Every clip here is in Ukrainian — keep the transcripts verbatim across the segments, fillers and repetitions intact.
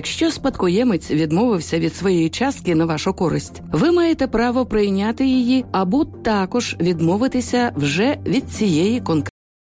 Якщо спадкоємець відмовився від своєї частки на вашу користь, ви маєте право прийняти її або також відмовитися вже від цієї конкретної.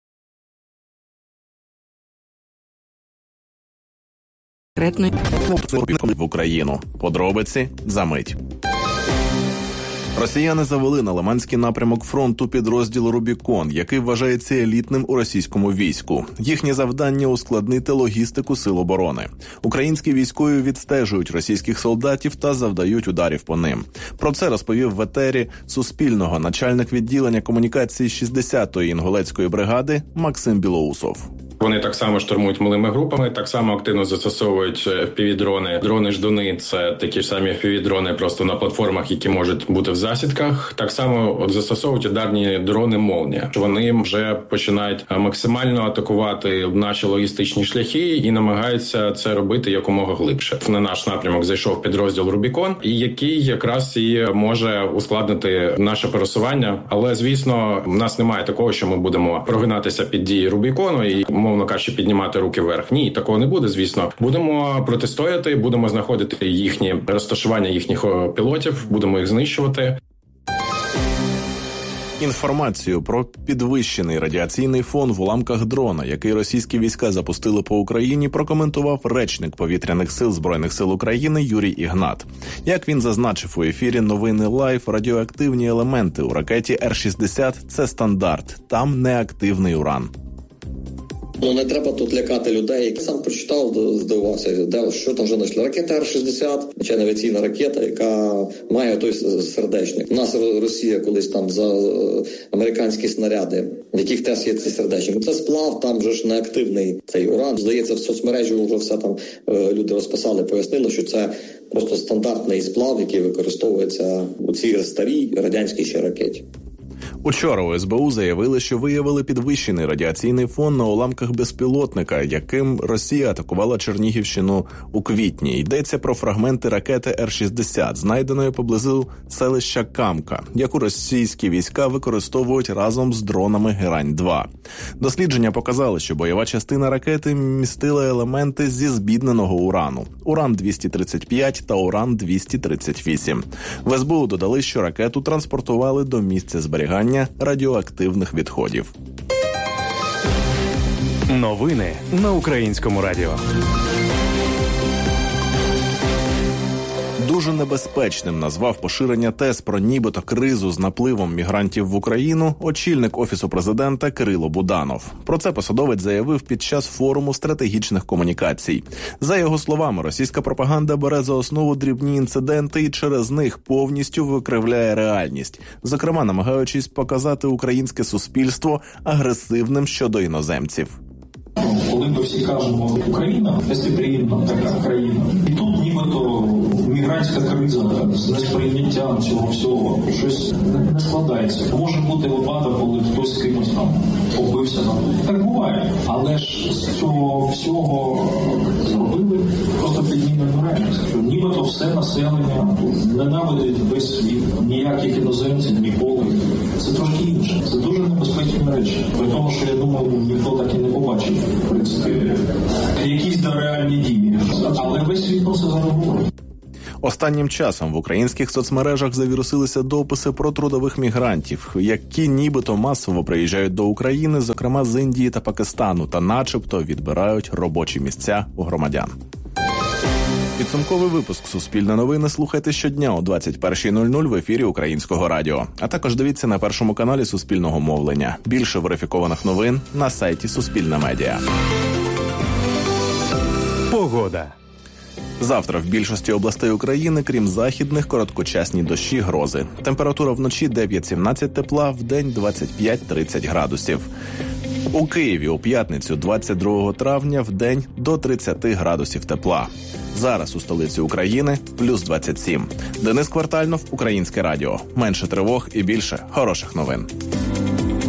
В Україну. Подробиці за мить. Росіяни завели на Лиманський напрямок фронту підрозділ «Рубікон», який вважається елітним у російському війську. Їхнє завдання – ускладнити логістику сил оборони. Українські військові відстежують російських солдатів та завдають ударів по ним. Про це розповів в етері Суспільного начальник відділення комунікації шістдесятої інгулецької бригади Максим Білоусов. Вони так само штурмують малими групами, так само активно застосовують еф пі ві-дрони. Дрони-ждуни – це такі ж самі еф пі ві-дрони, просто на платформах, які можуть бути в засідках. Так само от застосовують ударні дрони «Молнія». Вони вже починають максимально атакувати наші логістичні шляхи і намагаються це робити якомога глибше. На наш напрямок зайшов підрозділ «Рубікон», і який якраз і може ускладнити наше пересування. Але, звісно, в нас немає такого, що ми будемо прогинатися під дії «Рубікону» і мовно кажучи, піднімати руки вверх. Ні, такого не буде, звісно. Будемо протистояти, будемо знаходити їхні розташування їхніх пілотів, будемо їх знищувати. Інформацію про підвищений радіаційний фон в уламках дрона, який російські війська запустили по Україні, прокоментував речник Повітряних сил Збройних сил України Юрій Ігнат. Як він зазначив у ефірі «Новини Лайв», радіоактивні елементи у ракеті Р шістдесят – це стандарт, там неактивний уран. Ну, не треба тут лякати людей. Я сам прочитав, здивувався, де, що там вже знайшли. Ракета Р шістдесят, звичайно, авіаційна ракета, яка має той сердечник. У нас Росія колись там за американські снаряди, в яких теж є цей сердечник. Це сплав, там вже ж неактивний цей уран. Здається, в соцмережі вже все там люди розписали, пояснили, що це просто стандартний сплав, який використовується у цій старій радянській ще ракеті. Учора у ес бе у заявили, що виявили підвищений радіаційний фон на уламках безпілотника, яким Росія атакувала Чернігівщину у квітні. Йдеться про фрагменти ракети Р шістдесят, знайденої поблизу селища Камка, яку російські війська використовують разом з дронами Герань два. Дослідження показали, що бойова частина ракети містила елементи зі збідненого урану – уран двісті тридцять п'ять та уран двісті тридцять вісім. В ес бе у додали, що ракету транспортували до місця зберігання радіоактивних відходів. Новини на Українському радіо. Дуже небезпечним назвав поширення тез про нібито кризу з напливом мігрантів в Україну очільник Офісу президента Кирило Буданов. Про це посадовець заявив під час форуму стратегічних комунікацій. За його словами, російська пропаганда бере за основу дрібні інциденти і через них повністю викривляє реальність, зокрема намагаючись показати українське суспільство агресивним щодо іноземців. Коли ми всі кажемо «Україна – гостеприємна така країна», і тут нібито мігрантська криза з несприйняттям цього всього, щось не складається. Може бути випадок, коли хтось з кимось там побився. Так буває. Але ж з цього всього зробили просто підмінену реальність. Нібито все населення ненавидить весь світ, ніяких іноземців ніколи. Це трошки інше. Це дуже небезпечні речі. При тому, що, я думаю, ніхто так і не побачив, в принципі, якісь реальні дії. Але весь світ про це зараз говорить. Останнім часом в українських соцмережах завірусилися дописи про трудових мігрантів, які нібито масово приїжджають до України, зокрема з Індії та Пакистану, та начебто відбирають робочі місця у громадян. Підсумковий випуск «Суспільне новини» слухайте щодня о двадцять перша нуль нуль в ефірі Українського радіо. А також дивіться на першому каналі Суспільного мовлення. Більше верифікованих новин на сайті Суспільне медіа. Погода. Завтра в більшості областей України, крім західних, короткочасні дощі, грози. Температура вночі дев'ять-сімнадцять тепла, вдень двадцять п'ять-тридцять градусів. У Києві у п'ятницю двадцять другого травня вдень до тридцять градусів тепла. Зараз у столиці України плюс двадцять сім. Денис Квартальнов, Українське радіо. Менше тривог і більше хороших новин.